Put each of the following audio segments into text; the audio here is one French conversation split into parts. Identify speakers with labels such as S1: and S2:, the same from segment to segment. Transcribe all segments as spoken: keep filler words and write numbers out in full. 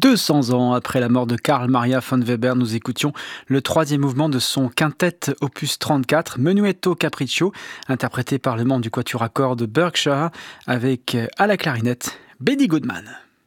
S1: deux cents ans après la mort de Carl Maria von Weber, nous écoutions le troisième mouvement de son quintet opus trente-quatre, Menuetto Capriccio, interprété par le membre du quatuor à cordes Berkshire, avec à la clarinette Benny Goodman.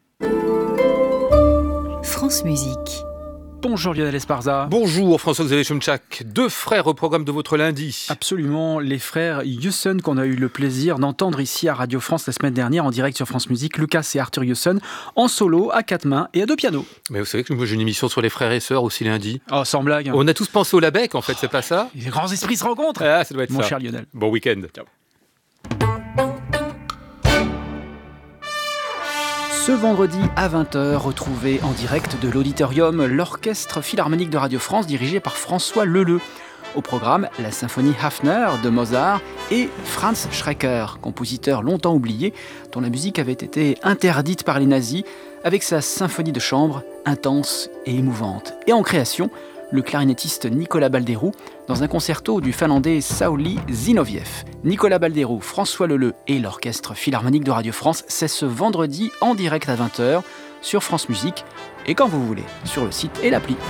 S2: France Musique.
S1: Bonjour Lionel Esparza.
S3: Bonjour François-Xavier Chomchak. Deux frères au programme de votre lundi.
S1: Absolument, les frères Hewson qu'on a eu le plaisir d'entendre ici à Radio France la semaine dernière en direct sur France Musique. Lucas et Arthur Hewson en solo, à quatre mains et à deux pianos.
S3: Mais vous savez que moi j'ai une émission sur les frères et sœurs aussi lundi.
S1: Oh, sans blague.
S3: On a tous pensé au Labec en fait, c'est pas ça ?
S1: Les grands esprits se rencontrent.
S3: Ah, ça doit être
S1: Mon
S3: ça.
S1: cher Lionel.
S3: Bon week-end.
S1: Ciao. Ce vendredi à vingt heures, retrouvez en direct de l'auditorium l'Orchestre Philharmonique de Radio France dirigé par François Leleu. Au programme, la symphonie Hafner de Mozart et Franz Schreker, compositeur longtemps oublié, dont la musique avait été interdite par les nazis, avec sa symphonie de chambre intense et émouvante. Et en création, le clarinettiste Nicolas Balderou dans un concerto du finlandais Sauli Zinoviev. Nicolas Balderou, François Leleu et l'Orchestre Philharmonique de Radio France, c'est ce vendredi en direct à vingt heures sur France Musique et quand vous voulez, sur le site et l'appli.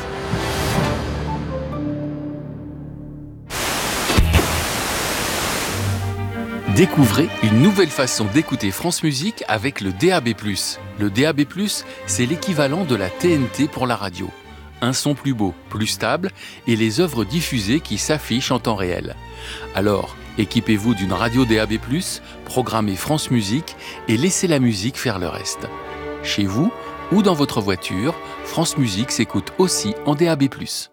S4: Découvrez une nouvelle façon d'écouter France Musique avec le D A B plus. Le D A B plus, c'est l'équivalent de la T N T pour la radio. Un son plus beau, plus stable et les œuvres diffusées qui s'affichent en temps réel. Alors, équipez-vous d'une radio D A B plus, programmez France Musique et laissez la musique faire le reste. Chez vous ou dans votre voiture, France Musique s'écoute aussi en D A B plus.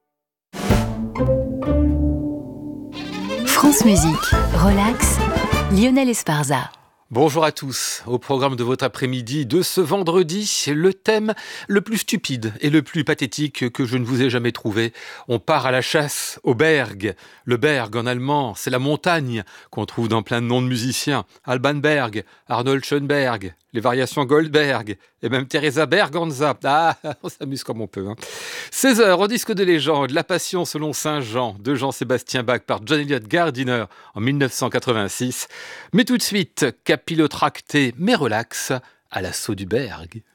S2: France Musique, relax, Lionel Esparza.
S3: Bonjour à tous. Au programme de votre après-midi de ce vendredi, le thème le plus stupide et le plus pathétique que je ne vous ai jamais trouvé. On part à la chasse au Berg. Le Berg en allemand, c'est la montagne qu'on trouve dans plein de noms de musiciens. Alban Berg, Arnold Schoenberg, les variations Goldberg et même Teresa Berganza. Ah, on s'amuse comme on peut. Hein. seize heures au disque de légende, La Passion selon Saint Jean de Jean-Sébastien Bach par John Eliot Gardiner en dix-neuf cent quatre-vingt-six. Mais tout de suite, capillotracté mais relax, à l'assaut du Berg.